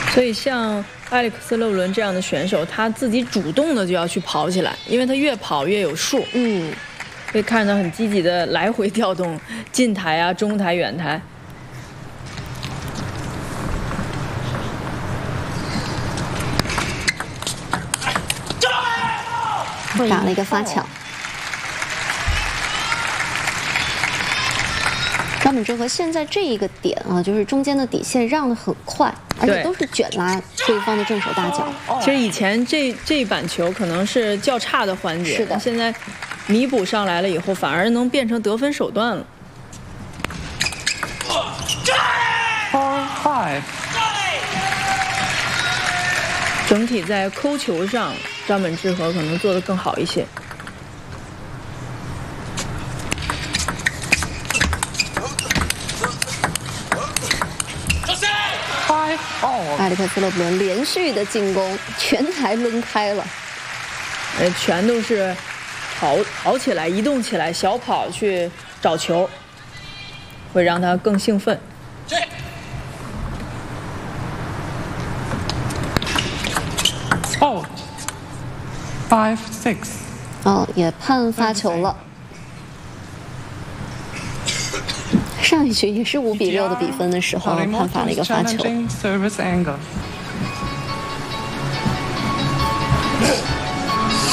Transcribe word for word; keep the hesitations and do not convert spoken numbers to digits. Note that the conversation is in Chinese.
所以像埃里克斯·勒布伦这样的选手，他自己主动的就要去跑起来，因为他越跑越有数。 嗯， 可以看到很积极的来回调动近台啊、中台、远台。 打了一个发抢。张本智和现在这一个点啊，就是中间的底线让得很快，而且都是卷拉对方的正手大脚。 其实以前这这一板球可能是较差的环节， 是的， 现在弥补上来了以后，反而能变成得分手段了。 Four five。 整体在扣球上，张本智和可能做得更好一些。 埃里克斯·勒布伦连续的进攻，全台抡开了。 呃，全都是跑跑起来、移动起来、小跑去找球，会让他更兴奋。 哦 ，five six。 哦，也判发球了。上一局也是五比六的比分的时候，判罚了一个发球。